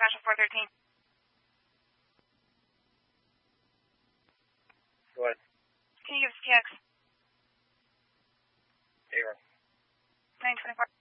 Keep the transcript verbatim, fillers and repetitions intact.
National four thirteen. Go ahead. Can you give us T X? Zero. nine twenty-four.